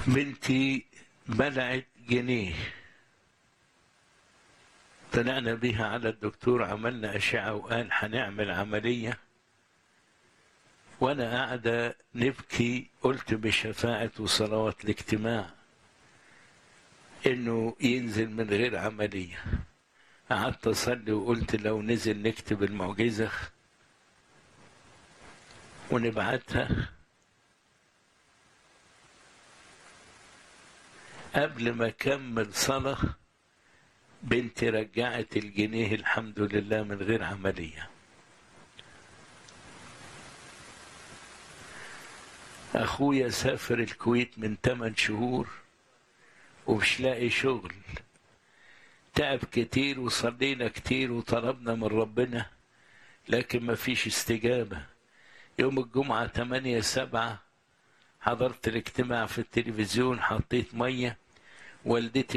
بنتي بلعت جنيه، طلعنا بيها على الدكتور، عملنا أشعة وقال هنعمل عملية، وأنا قاعدة نبكي. قلت بشفاعة وصلوات الاجتماع إنه ينزل من غير عملية. قعدت أصلي وقلت لو نزل نكتب المعجزة ونبعتها. قبل ما أكمل صلاة بنتي رجعت الجنيه الحمد لله من غير عملية. أخويا سافر الكويت من 8 شهور ومش لاقي شغل، تعب كتير وصلينا كتير وطلبنا من ربنا لكن ما فيش استجابة. يوم الجمعة 8/7 حضرت الاجتماع في التلفزيون، حطيت مية، والدتي